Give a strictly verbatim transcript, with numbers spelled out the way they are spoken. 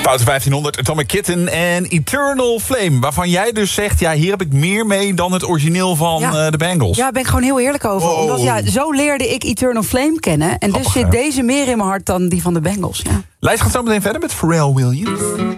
Foute vijftienhonderd, Atomic Kitten en Eternal Flame. Waarvan jij dus zegt, ja, hier heb ik meer mee dan het origineel van ja. uh, de Bangles. Ja, daar ben ik gewoon heel eerlijk over. Wow. Omdat ja, zo leerde ik Eternal Flame kennen. En Grappig, dus zit hè? deze meer in mijn hart dan die van de Bangles. Ja. Lijst gaat zo meteen verder met Pharrell Williams.